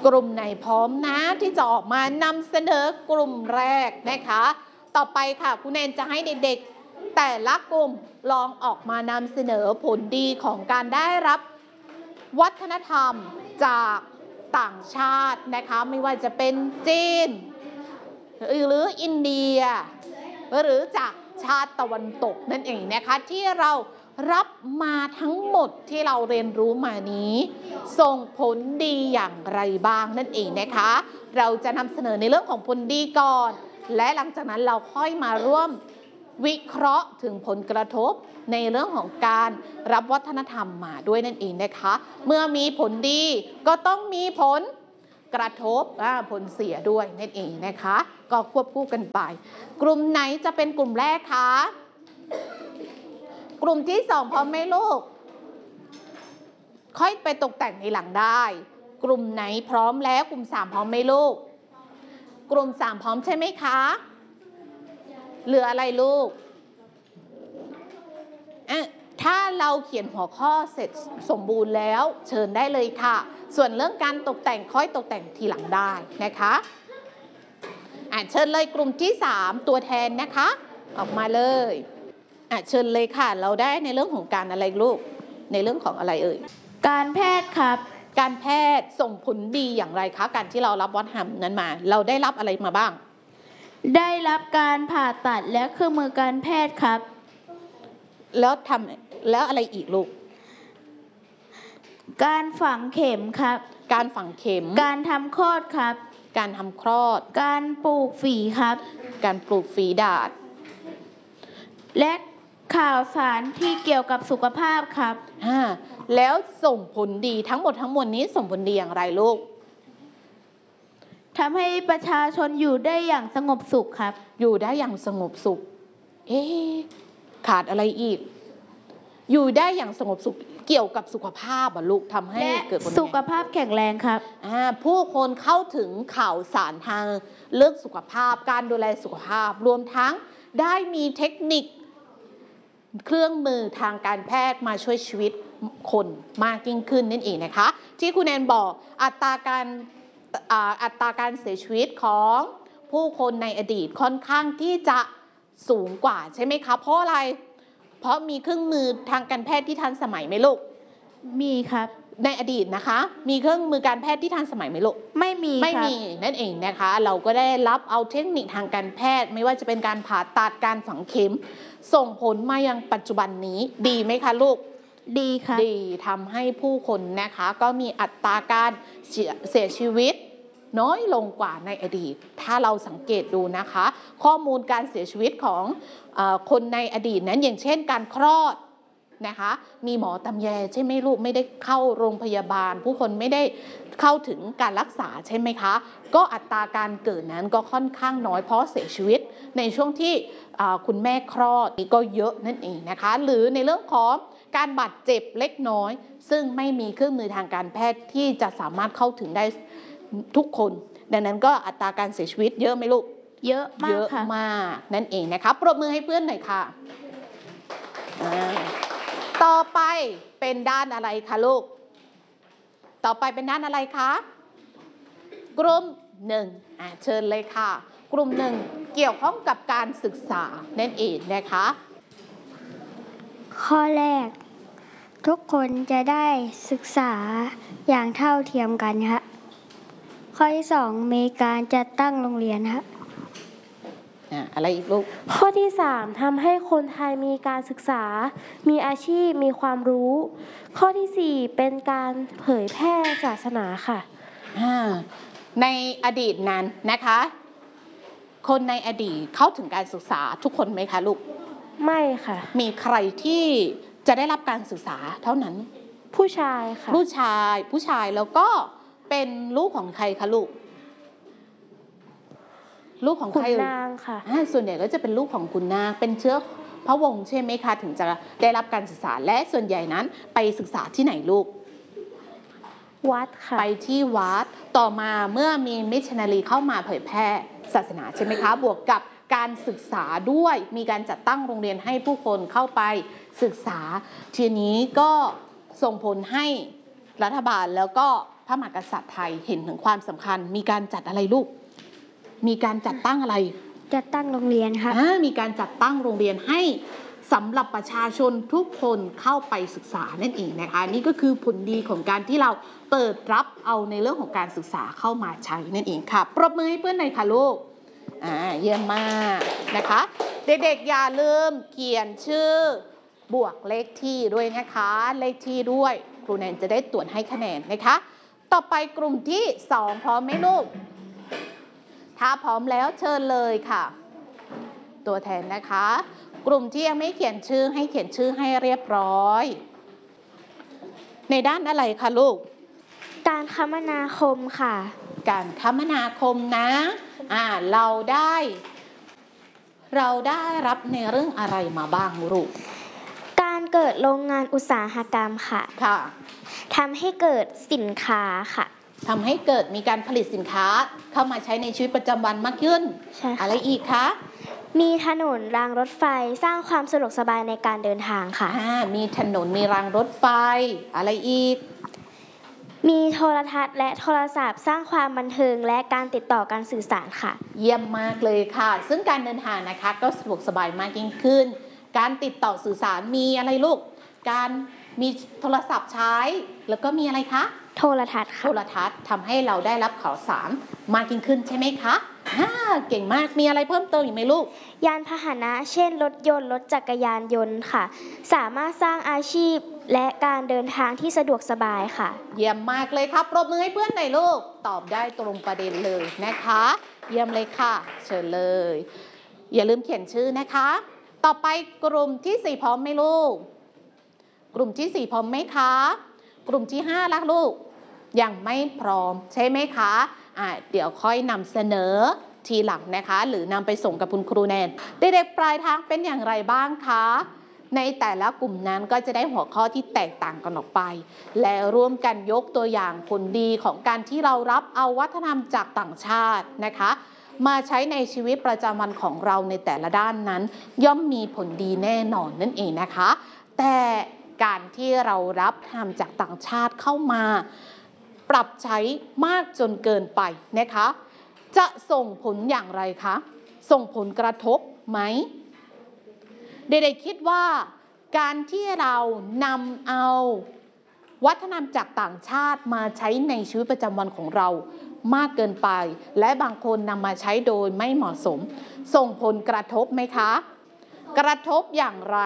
กลุ่มไหนพร้อมนะที่จะออกมานำเสนอกลุ่มแรกนะคะต่อไปค่ะคุณแนนจะให้เด็กๆแต่ละกลุ่มลองออกมานำเสนอผลดีของการได้รับวัฒนธรรมจากต่างชาตินะคะไม่ว่าจะเป็นจีนหรืออินเดียหรือจากชาติตะวันตกนั่นเองนะคะที่เรารับมาทั้งหมดที่เราเรียนรู้มานี้ส่งผลดีอย่างไรบ้างนั่นเองนะคะเราจะนำเสนอในเรื่องของผลดีก่อนและหลังจากนั้นเราค่อยมาร่วมวิเคราะห์ถึงผลกระทบในเรื่องของการรับวัฒนธรรมมาด้วยนั่นเองนะคะเมื่อมีผลดีก็ต้องมีผลกระทบผลเสียด้วยนั่นเองนะคะก็ควบคู่กันไปกลุ่มไหนจะเป็นกลุ่มแรกคะกลุ่มที่2พร้อมไหมลูกค่อยไปตกแต่งในหลังได้กลุ่มไหนพร้อมแล้วกลุ่ม3พร้อมไหมลูกกลุ่ม3พร้อมใช่ไหมคะเหลืออะไรลูกถ้าเราเขียนหัวข้อเสร็จสมบูรณ์แล้วเชิญได้เลยค่ะส่วนเรื่องการตกแต่งค่อยตกแต่งทีหลังได้นะคะเชิญเลยกลุ่มที่3ตัวแทนนะคะออกมาเลยเชิญเลยค่ะเราได้ในเรื่องของการอะไรลูกในเรื่องของอะไรเอ่ยการแพทย์ครับการแพทย์ส่งผลดีอย่างไรคะการที่เรารับวัฒนธรรมนั้นมาเราได้รับอะไรมาบ้างได้รับการผ่าตัดและเครื่องมือการแพทย์ครับแล้วอะไรอีกลูกการฝังเข็มครับการฝังเข็มการทำคลอดครับการทำคลอดการปลูกฝีครับการปลูกฝีดาษและข่าวสารที่เกี่ยวกับสุขภาพครับแล้วส่งผลดีทั้งหมดทั้งมวลนี้ส่งผลดีอย่างไรลูกทำให้ประชาชนอยู่ได้อย่างสงบสุขครับอยู่ได้อย่างสงบสุขขาดอะไรอีกอยู่ได้อย่างสงบสุขเกี่ยวกับสุขภาพลูกทำให้เกิดสุขภาพแข็งแรงครับผู้คนเข้าถึงข่าวสารทางเรื่องสุขภาพการดูแลสุขภาพรวมทั้งได้มีเทคนิคเครื่องมือทางการแพทย์มาช่วยชีวิตคนมากยิ่งขึ้นนั่นเองนะคะที่คุณแนนบอกอัตราการเสียชีวิตของผู้คนในอดีตค่อนข้างที่จะสูงกว่าใช่ไหมคะเพราะอะไรเพราะมีเครื่องมือทางการแพทย์ที่ทันสมัยไหมลูกมีครับในอดีตนะคะมีเครื่องมือการแพทย์ที่ทันสมัยไหมลูกไม่มีนั่นเองนะคะเราก็ได้รับเอาเทคนิคทางการแพทย์ไม่ว่าจะเป็นการผ่าตัดการฝังเข็มส่งผลมายังปัจจุบันนี้ดีไหมคะลูกดีค่ะดีทำให้ผู้คนนะคะก็มีอัตราการเสียชีวิตน้อยลงกว่าในอดีตถ้าเราสังเกตดูนะคะข้อมูลการเสียชีวิตของคนในอดีตนั้นอย่างเช่นการคลอดนะคะมีหมอตำแยใช่ไหมลูกไม่ได้เข้าโรงพยาบาลผู้คนไม่ได้เข้าถึงการรักษาใช่ไหมคะก็อัตราการเกิดนั้นก็ค่อนข้างน้อยเพราะเสียชีวิตในช่วงที่คุณแม่คลอดนี่ก็เยอะนั่นเองนะคะหรือในเรื่องของการบาดเจ็บเล็กน้อยซึ่งไม่มีเครื่องมือทางการแพทย์ที่จะสามารถเข้าถึงได้ทุกคนดังนั้นก็อัตราการเสียชีวิตเยอะไหมลูกเยอะมากค่ะนั่นเองนะคะปรบมือให้เพื่อนหน่อยค่ะต่อไปเป็นด้านอะไรคะลูกต่อไปเป็นด้านอะไรคะกลุ่ม1เชิญเลยค่ะกลุ่ม1เกี่ยวข้องกับการศึกษานั่นเองนะคะข้อแรกทุกคนจะได้ศึกษาอย่างเท่าเทียมกันครับข้อที่2มีการจัดตั้งโรงเรียนครับอะไรอีกลูกข้อที่3ทำให้คนไทยมีการศึกษามีอาชีพมีความรู้ข้อที่4เป็นการเผยแพร่ศาสนาค่ะในอดีตนั้นนะคะคนในอดีตเข้าถึงการศึกษาทุกคนไหมคะลูกไม่ค่ะมีใครที่จะได้รับการศึกษาเท่านั้นผู้ชายค่ะผู้ชายแล้วก็เป็นลูกของใครคะลูกของใครขุนนางค่ะส่วนใหญ่ก็จะเป็นลูกของขุนนางเป็นเชื้อพระวงศ์ใช่ไหมคะถึงจะได้รับการศึกษาและส่วนใหญ่นั้นไปศึกษาที่ไหนลูกวัดค่ะไปที่วัดต่อมาเมื่อมีมิชชันนารีเข้ามาเผยแพร่ศาสนาใช่ไหมคะบวกกับการศึกษาด้วยมีการจัดตั้งโรงเรียนให้ผู้คนเข้าไปศึกษาทีนี้ก็ส่งผลให้รัฐบาลแล้วก็พระมหากษัตริย์ไทยเห็นถึงความสำคัญมีการจัดอะไรลูกมีการจัดตั้งอะไรจะตั้งโรงเรียนครับมีการจัดตั้งโรงเรียนให้สำหรับประชาชนทุกคนเข้าไปศึกษานั่นเองนะคะนี่ก็คือผลดีของการที่เราเปิดรับเอาในเรื่องของการศึกษาเข้ามาใช้นั่นเองค่ะปรบมือให้เพื่อนหน่อยค่ะลูกเยี่ยมมากนะคะเด็กๆอย่าลืมเขียนชื่อบวกเลขที่ด้วยนะคะเลขที่ด้วยครูแนนจะได้ตรวจให้คะแนนนะคะต่อไปกลุ่มที่2พร้อมไหมลูกถ้าพร้อมแล้วเชิญเลยค่ะตัวแทนนะคะกลุ่มที่ยังไม่เขียนชื่อให้เขียนชื่อให้เรียบร้อยในด้านอะไรคะลูกการคมนาคมค่ะการคมนาคมนะเราได้รับในเรื่องอะไรมาบ้างลูกการเกิดโรงงานอุตสาหกรรมค่ะทำให้เกิดสินค้าค่ะทำให้เกิดมีการผลิตสินค้าเข้ามาใช้ในชีวิตประจำวันมากขึ้นอะไรอีกคะมีถนนรางรถไฟสร้างความสะดวกสบายในการเดินทางค่ะมีถนนมีรางรถไฟอะไรอีกมีโทรทัศน์และโทรศัพท์สร้างความบันเทิงและการติดต่อการสื่อสารค่ะเยี่ยมมากเลยค่ะซึ่งการเดินทางนะคะก็สะดวกสบายมากยิ่งขึ้นการติดต่อสื่อสารมีอะไรลูกการมีโทรศัพท์ใช้แล้วก็มีอะไรคะโทรทัศน์ค่ะโทรทัศน์ทำให้เราได้รับข่าวสารมากยิ่งขึ้นใช่ไหมคะเก่งมากมีอะไรเพิ่มเติมอีกไหมลูกยานพาหนะเช่นรถยนต์รถจักรยานยนต์ค่ะสามารถสร้างอาชีพและการเดินทางที่สะดวกสบายค่ะเยี่ยมมากเลยครับปรบมือให้เพื่อนหน่อยลูกตอบได้ตรงประเด็นเลยนะคะเยี่ยมเลยค่ะเชิญเลยอย่าลืมเขียนชื่อนะคะต่อไปกลุ่มที่4พร้อมไหมลูกกลุ่มที่4พร้อมไหมคะกลุ่มที่5ล่ะลูกยังไม่พร้อมใช่ไหมคะเดี๋ยวค่อยนำเสนอทีหลังนะคะหรือนำไปส่งกับคุณครูแนนเด็กๆปลายทางเป็นอย่างไรบ้างคะในแต่ละกลุ่มนั้นก็จะได้หัวข้อที่แตกต่างกันออกไปและร่วมกันยกตัวอย่างผลดีของการที่เรารับเอาวัฒนธรรมจากต่างชาตินะคะมาใช้ในชีวิตประจำวันของเราในแต่ละด้านนั้นย่อมมีผลดีแน่นอนนั่นเองนะคะแต่การที่เรารับทำจากต่างชาติเข้ามาปรับใช้มากจนเกินไปนะคะจะส่งผลอย่างไรคะส่งผลกระทบไหมเด็กๆคิดว่าการที่เรานำเอาวัฒนธรรมจากต่างชาติมาใช้ในชีวิตประจำวันของเรามากเกินไปและบางคนนำมาใช้โดยไม่เหมาะสมส่งผลกระทบไหมคะกระทบอย่างไร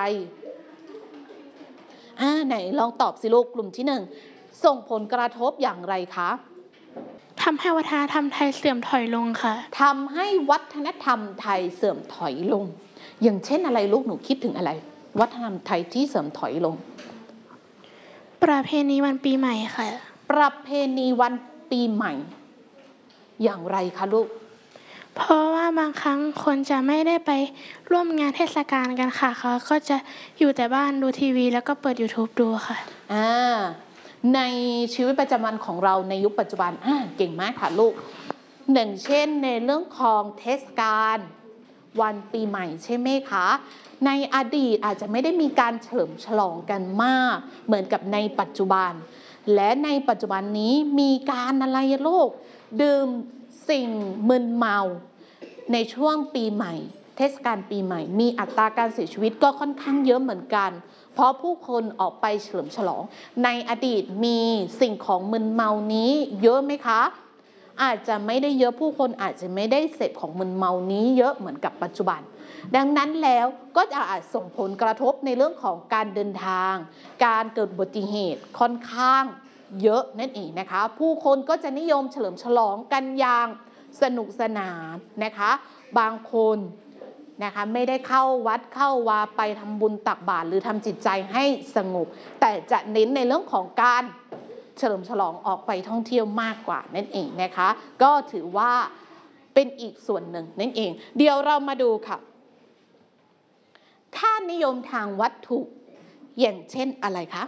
ไหนลองตอบสิลูกกลุ่มที่1ส่งผลกระทบอย่างไรคะทำให้วัฒนธรรมไทยเสื่อมถอยลงค่ะทำให้วัฒนธรรมไทยเสื่อมถอยลงอย่างเช่นอะไรลูกหนูคิดถึงอะไรวัฒนธรรมไทยที่เสื่อมถอยลงประเพณีวันปีใหม่ค่ะประเพณีวันปีใหม่อย่างไรคะลูกเพราะว่าบางครั้งคนจะไม่ได้ไปร่วมงานเทศกาลกันค่ะเขาก็จะอยู่แต่บ้านดูทีวีแล้วก็เปิด YouTube ดูค่ะในชีวิตประจำวันของเราในยุคปัจจุบันเก่งมากค่ะลูกอย่างเช่นในเรื่องของเทศกาลวันปีใหม่ใช่ไหมคะในอดีตอาจจะไม่ได้มีการเฉลิมฉลองกันมากเหมือนกับในปัจจุบันและในปัจจุบันนี้มีการอะไรลูกดื่มสิ่งมึนเมาในช่วงปีใหม่เทศกาลปีใหม่มีอัตราการเสียชีวิตก็ค่อนข้างเยอะเหมือนกันเพราะผู้คนออกไปเฉลิมฉลองในอดีตมีสิ่งของมึนเมานี้เยอะไหมคะอาจจะไม่ได้เยอะผู้คนอาจจะไม่ได้เสพของมึนเมานี้เยอะเหมือนกับปัจจุบันดังนั้นแล้วก็จะอาจส่งผลกระทบในเรื่องของการเดินทางการเกิดอุบัติเหตุค่อนข้างเยอะนั่นเองนะคะผู้คนก็จะนิยมเฉลิมฉลองกันอย่างสนุกสนานนะคะบางคนนะคะไม่ได้เข้าวัดเข้าวาไปทำบุญตักบาตรหรือทำจิตใจให้สงบแต่จะเน้นในเรื่องของการเฉลิมฉลองออกไปท่องเที่ยวมากกว่านั่นเองนะคะก็ถือว่าเป็นอีกส่วนหนึ่งนั่นเองเดี๋ยวเรามาดูค่ะค่านิยมทางวัตถุอย่างเช่นอะไรคะ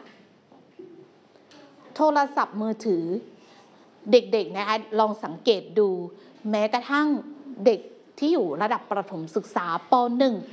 โทรศัพท์มือถือเด็กๆนะคะลองสังเกตดูแม้กระทั่งเด็กที่อยู่ระดับประถมศึกษาป .1 ป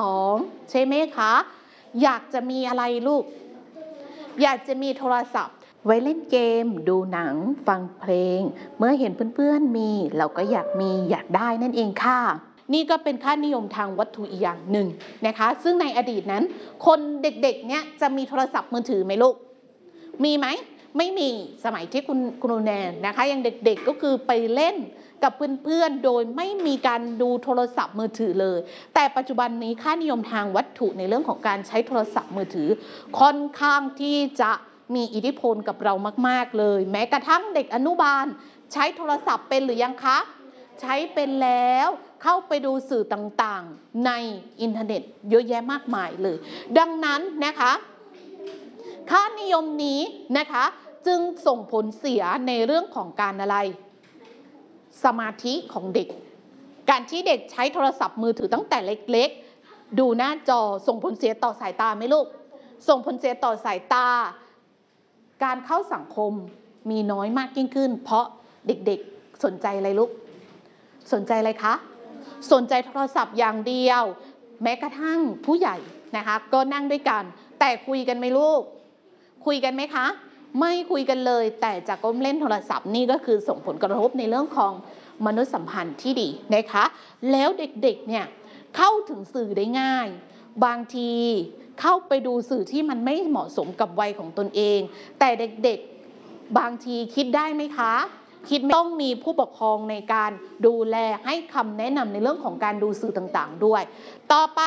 .2 ใช่ไหมคะอยากจะมีอะไรลูกอยากจะมีโทรศัพท์ไว้เล่นเกมดูหนังฟังเพลงเมื่อเห็นเพื่อนๆมีเราก็อยากมีอยากได้นั่นเองค่ะนี่ก็เป็นค่านิยมทางวัตถุอีกอย่างหนึ่งนะคะซึ่งในอดีตนั้นคนเด็กๆเนี่ยจะมีโทรศัพท์มือถือไหมลูกมีไหมไม่มีสมัยที่คุณแนนนะคะยังเด็กๆก็คือไปเล่นกับเพื่อนๆโดยไม่มีการดูโทรศัพท์มือถือเลยแต่ปัจจุบันนี้ค่านิยมทางวัตถุในเรื่องของการใช้โทรศัพท์มือถือค่อนข้างที่จะมีอิทธิพลกับเรามากๆเลยแม้กระทั่งเด็กอนุบาลใช้โทรศัพท์เป็นหรือยังคะใช้เป็นแล้วเข้าไปดูสื่อต่างๆในอินเทอร์เน็ตเยอะแยะมากมายเลยดังนั้นนะคะค่านิยมนี้นะคะจึงส่งผลเสียในเรื่องของการอะไรสมาธิของเด็กการที่เด็กใช้โทรศัพท์มือถือตั้งแต่เล็กๆดูหน้าจอส่งผลเสียต่อสายตาไหมลูกส่งผลเสียต่อสายตาการเข้าสังคมมีน้อยมากยิ่งขึ้นเพราะเด็กๆสนใจอะไรลูกสนใจอะไรคะสนใจโทรศัพท์อย่างเดียวแม้กระทั่งผู้ใหญ่นะคะก็นั่งด้วยกันแต่คุยกันไหมลูกคุยกันไหมคะไม่คุยกันเลยแต่จะก้มเล่นโทรศัพท์นี่ก็คือส่งผลกระทบในเรื่องของมนุษยสัมพันธ์ที่ดีนะคะแล้วเด็กๆเนี่ยเข้าถึงสื่อได้ง่ายบางทีเข้าไปดูสื่อที่มันไม่เหมาะสมกับวัยของตนเองแต่เด็กๆบางทีคิดได้ไหมคะคิดต้องมีผู้ปกครองในการดูแลให้คำแนะนำในเรื่องของการดูสื่อต่างๆด้วยต่อไป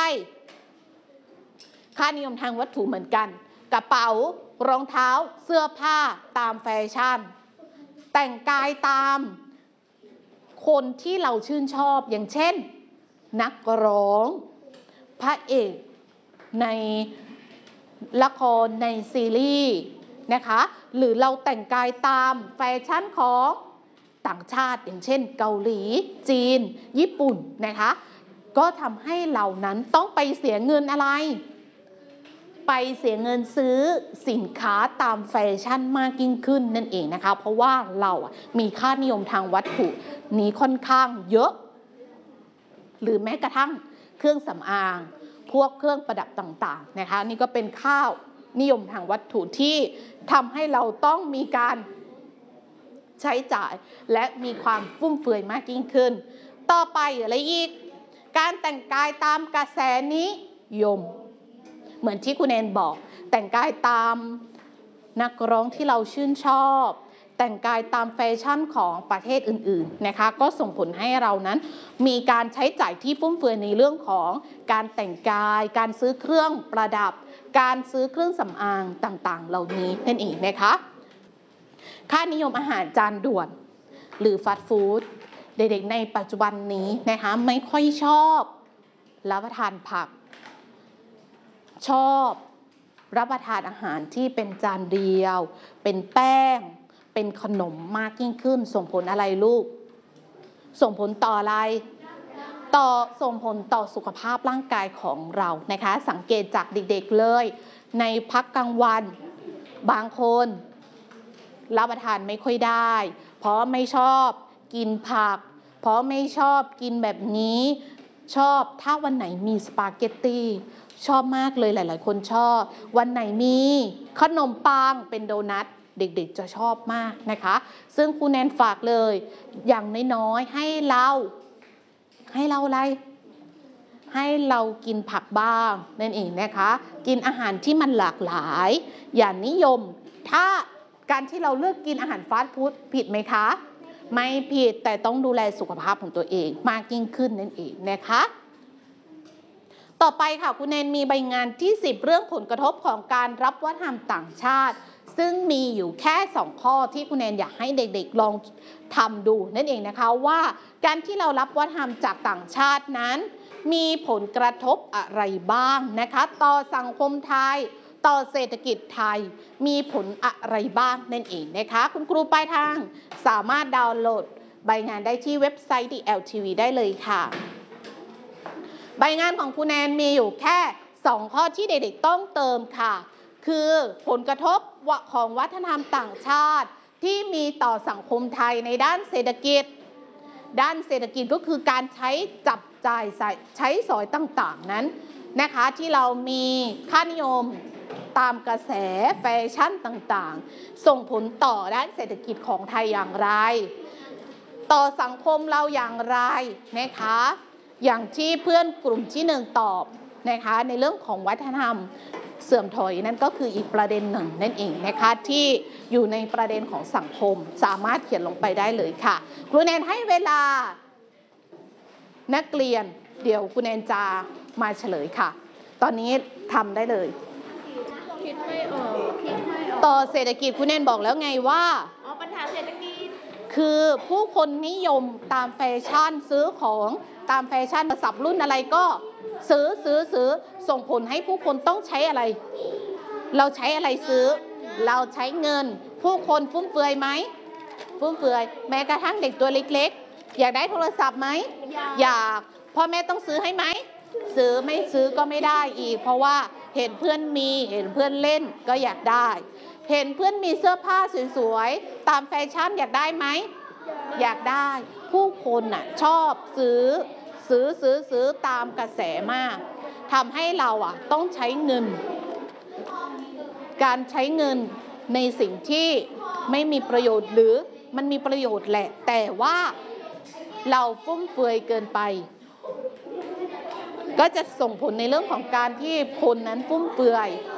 ค่านิยมทางวัตถุเหมือนกันกระเป๋ารองเท้าเสื้อผ้าตามแฟชั่นแต่งกายตามคนที่เราชื่นชอบอย่างเช่นนักร้องพระเอกในละครในซีรีส์นะคะหรือเราแต่งกายตามแฟชั่นของต่างชาติอย่างเช่นเกาหลีจีนญี่ปุ่นนะคะก็ทำให้เรานั้นต้องไปเสียเงินอะไรไปเสียเงินซื้อสินค้าตามแฟชั่นมากยิ่งขึ้นนั่นเองนะคะเพราะว่าเรามีค่านิยมทางวัตถุนี้ค่อนข้างเยอะหรือแม้กระทั่งเครื่องสำอางพวกเครื่องประดับต่างๆนะคะนี่ก็เป็นค่านิยมทางวัตถุที่ทำให้เราต้องมีการใช้จ่ายและมีความฟุ่มเฟือยมากยิ่งขึ้นต่อไปอะไรอีกการแต่งกายตามกระแสนิยมเหมือนที่คุณแอนบอกแต่งกายตามนักร้องที่เราชื่นชอบแต่งกายตามแฟชั่นของประเทศอื่นๆนะคะก็ส่งผลให้เรานั้นมีการใช้จ่ายที่ฟุ่มเฟือยในเรื่องของการแต่งกายการซื้อเครื่องประดับการซื้อเครื่องสำอางต่างๆเหล่านี้นั่นเองนะคะค่านิยมอาหารจานด่วนหรือฟาสต์ฟู้ดเด็กๆในปัจจุบันนี้นะคะไม่ค่อยชอบรับประทานผักชอบรับประทานอาหารที่เป็นจานเดียวเป็นแป้งเป็นขนมมากยิ่งขึ้นส่งผลอะไรลูกส่งผลต่ออะไรส่งผลต่อสุขภาพร่างกายของเรานะคะสังเกตจากเด็กๆเลยในพักกลางวันบางคนรับประทานไม่ค่อยได้เพราะไม่ชอบกินผักเพราะไม่ชอบกินแบบนี้ชอบถ้าวันไหนมีสปาเกตตี้ชอบมากเลยหลายๆคนชอบวันไหนมีขนมปังเป็นโดนัทเด็กๆจะชอบมากนะคะซึ่งครูแนนฝากเลยอย่างน้อยๆให้เราอะไรให้เรากินผักบ้างนั่นเองนะคะกินอาหารที่มันหลากหลายอย่านิยมถ้าการที่เราเลือกกินอาหารฟาสต์ฟู้ดผิดไหมคะไม่ผิดแต่ต้องดูแลสุขภาพของตัวเองมากยิ่งขึ้นนั่นเองนะคะต่อไปค่ะคุณแนนมีใบงานที่10เรื่องผลกระทบของการรับวัฒนธรรมต่างชาติซึ่งมีอยู่แค่2ข้อที่คุณแนนอยากให้เด็กๆลองทำดูนั่นเองนะคะว่าการที่เรารับวัฒนธรรมจากต่างชาตินั้นมีผลกระทบอะไรบ้างนะคะต่อสังคมไทยต่อเศรษฐกิจไทยมีผลอะไรบ้างนั่นเองนะคะคุณครูปลายทางสามารถดาวน์โหลดใบงานได้ที่เว็บไซต์ DLTV ได้เลยค่ะใบงานของคุณแนนมีอยู่แค่2ข้อที่เด็กๆต้องเติมค่ะคือผลกระทบของวัฒนธรรมต่างชาติที่มีต่อสังคมไทยในด้านเศรษฐกิจก็คือการใช้จับจ่ายใช้สอยต่างๆนั้นนะคะที่เรามีค่านิยมตามกระแสแฟชั่นต่างๆส่งผลต่อด้านเศรษฐกิจของไทยอย่างไรต่อสังคมเราอย่างไรนะคะอย่างที่เพื่อนกลุ่มที่1ตอบนะคะในเรื่องของวัฒนธรรมเสื่อมถอยนั่นก็คืออีกประเด็นหนึ่งนั่นเองนะคะที่อยู่ในประเด็นของสังคมสามารถเขียนลงไปได้เลยค่ะครูแนนให้เวลานักเรียนเดี๋ยวครูแนนจะมาเฉลยค่ะตอนนี้ทำได้เลยต่อเศรษฐกิจครูแนนบอกแล้วไงว่าปัญหาเศรษฐกิจคือผู้คนนิยมตามแฟชั่นซื้อของตามแฟชั่นสับรุ่นอะไรก็ซื้อส่งผลให้ผู้คนต้องใช้อะไรเราใช้อะไรซื้อเราใช้เงินผู้คนฟุ่มเฟือยไหมฟุ่มเฟือยแม้กระทั่งเด็กตัวเล็กๆอยากได้โทรศัพท์ไหมอยากพ่อแม่ต้องซื้อให้ไหมซื้อไม่ซื้อก็ไม่ได้อีกเพราะว่าเห็นเพื่อนมีเห็นเพื่อนเล่นก็อยากได้เห็นเพื่อนมีเสื้อผ้าสวยๆตามแฟชั่นอยากได้ไหมอยากได้ผู้คนน่ะชอบซื้อตามกระแสมากทำให้เราต้องใช้เงินการใช้เงินในสิ่งที่ไม่มีประโยชน์หรือมันมีประโยชน์แหละแต่ว่าเราฟุ่มเฟือยเกินไปก็จะส่งผลในเรื่องของการที่คนนั้นฟุ่มเฟือย